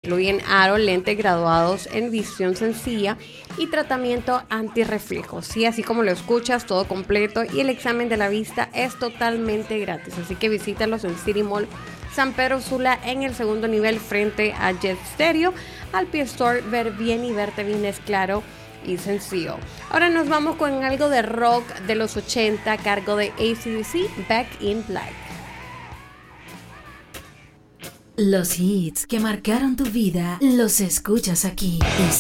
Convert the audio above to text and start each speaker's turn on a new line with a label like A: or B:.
A: incluyen aro, lentes graduados en visión sencilla y tratamiento antirreflejo. Sí, así como lo escuchas, todo completo, y el examen de la vista es totalmente gratis. Así que visítalos en City Mall San Pedro Sula en el segundo nivel frente a Jet Stereo. Al Pie Store, ver bien y verte bien es claro y sencillo. Ahora nos vamos con algo de rock de los 80 a cargo de AC/DC, Back in Black.
B: Los hits que marcaron tu vida los escuchas aquí.